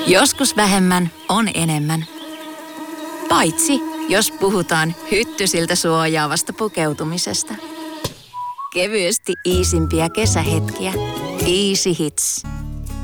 Joskus vähemmän on enemmän. Paitsi jos puhutaan hyttysiltä suojaavasta pukeutumisesta. Kevyesti iisimpiä kesähetkiä. Easy Hits.